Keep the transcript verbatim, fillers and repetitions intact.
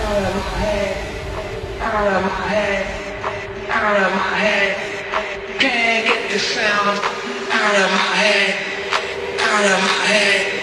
Can't get this sound out of my head, out of my head.